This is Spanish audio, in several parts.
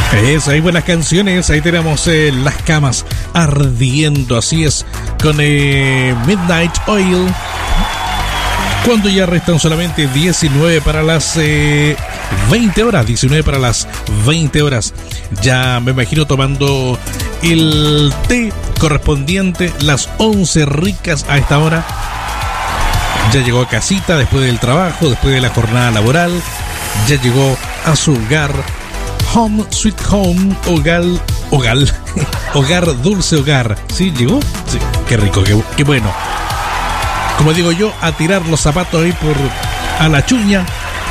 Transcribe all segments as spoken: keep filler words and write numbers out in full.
Eso, hay buenas canciones. Ahí tenemos eh, Las Camas Ardiendo, así es, con eh, Midnight Oil. Cuando ya restan solamente diecinueve para las eh, veinte horas, diecinueve para las veinte horas. Ya me imagino tomando el té correspondiente, las once ricas a esta hora. Ya llegó a casita después del trabajo, después de la jornada laboral. Ya llegó a su hogar. Home Sweet Home, hogar, hogar, hogar, dulce hogar. ¿Sí? ¿Llegó? Sí, qué rico, qué, qué bueno. Como digo yo, a tirar los zapatos ahí por a la chuña,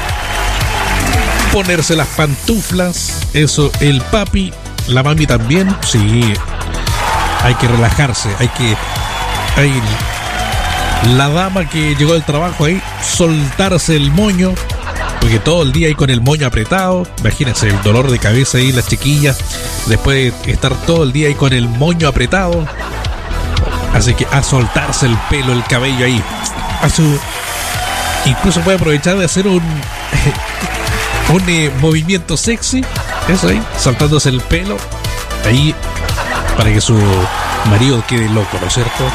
ponerse las pantuflas, eso, el papi, la mami también, sí, hay que relajarse, hay que, hay, la dama que llegó del trabajo ahí, soltarse el moño, porque todo el día ahí con el moño apretado, imagínense el dolor de cabeza ahí, las chiquillas, después de estar todo el día ahí con el moño apretado. Así que a soltarse el pelo, el cabello ahí. A su... Incluso puede aprovechar de hacer un, un eh, movimiento sexy. Eso ahí, soltándose el pelo. Ahí, para que su marido quede loco, ¿no es cierto?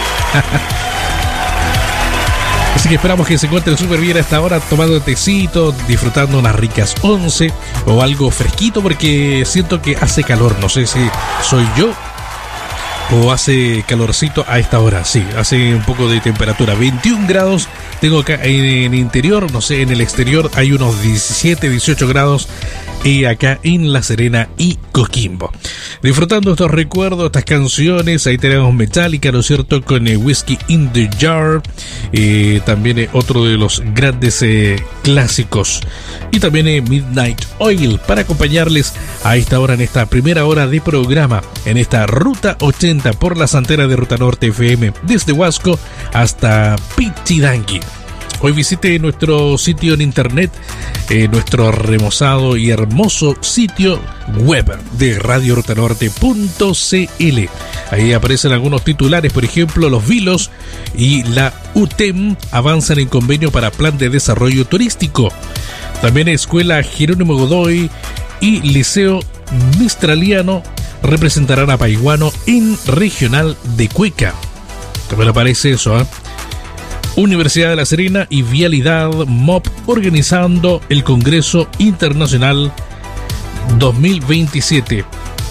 Así que esperamos que se encuentren súper bien a esta hora, tomando tecito, disfrutando unas ricas once o algo fresquito, porque siento que hace calor. No sé si soy yo o hace calorcito a esta hora. Sí, hace un poco de temperatura, veintiún grados tengo acá en el interior, no sé, en el exterior hay unos diecisiete, dieciocho grados, y acá en La Serena y Coquimbo. Disfrutando estos recuerdos, estas canciones. Ahí tenemos Metallica, ¿no es cierto?, con eh, Whiskey in the Jar, eh, también eh, otro de los grandes eh, clásicos, y también eh, Midnight Oil, para acompañarles a esta hora, en esta primera hora de programa, en esta Ruta ochenta por la Santera de Ruta Norte F M, desde Huasco hasta Pichidangui. Hoy visite nuestro sitio en internet, eh, nuestro remozado y hermoso sitio web de radio ruta norte punto c l. Ahí aparecen algunos titulares, por ejemplo, los Vilos y la U T E M avanzan en convenio para plan de desarrollo turístico. También Escuela Jerónimo Godoy y Liceo Mistraliano representarán a Paiguano en Regional de Cueca. También aparece eso, ¿eh? Universidad de La Serena y Vialidad M O P organizando el Congreso Internacional dos mil veintisiete.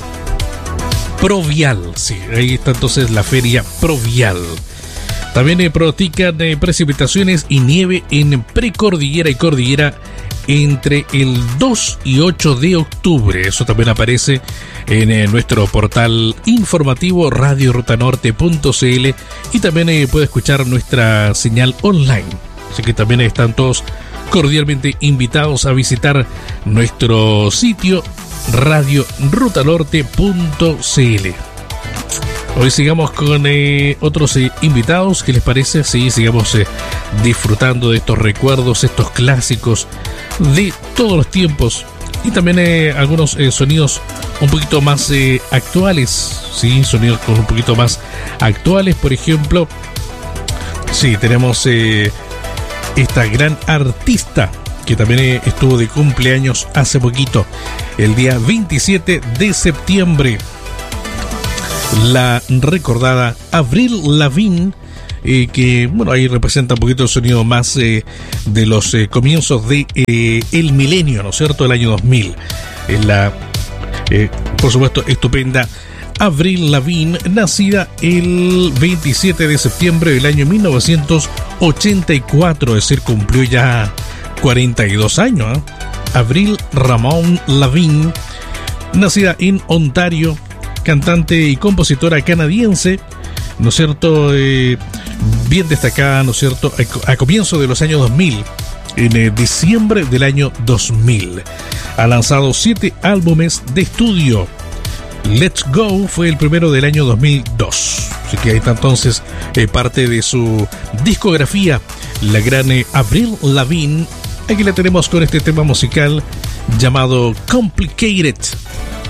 Provial, sí, ahí está entonces la feria Provial. También eh, pronostican eh, precipitaciones y nieve en precordillera y cordillera entre el dos y ocho de octubre. Eso también aparece en eh, nuestro portal informativo radio ruta norte punto c l, y también eh, puede escuchar nuestra señal online. Así que también están todos cordialmente invitados a visitar nuestro sitio radio ruta norte punto c l. Hoy sigamos con eh, otros eh, invitados. ¿Qué les parece? Sí, sigamos eh, disfrutando de estos recuerdos, estos clásicos de todos los tiempos, y también eh, algunos eh, sonidos un poquito más eh, actuales. Sí, sonidos con un poquito más actuales. Por ejemplo, sí, tenemos eh, esta gran artista que también eh, estuvo de cumpleaños hace poquito, el día veintisiete de septiembre. La recordada Avril Lavigne, eh, que bueno, ahí representa un poquito el sonido más eh, de los eh, comienzos de eh, el milenio, ¿no es cierto?, el año dos mil. Eh, la, eh, por supuesto, estupenda Avril Lavigne, nacida el veintisiete de septiembre del año mil novecientos ochenta y cuatro, es decir, cumplió ya cuarenta y dos años. ¿eh? Avril Ramón Lavigne, nacida en Ontario, cantante y compositora canadiense, ¿no es cierto?, eh, bien destacada, ¿no es cierto?, a, a comienzo de los años dos mil, en eh, diciembre del año dos mil. Ha lanzado siete álbumes de estudio. Let's Go fue el primero del año dos mil dos. Así que ahí está entonces eh, parte de su discografía, la gran eh, Avril Lavigne. Aquí la tenemos con este tema musical llamado Complicated.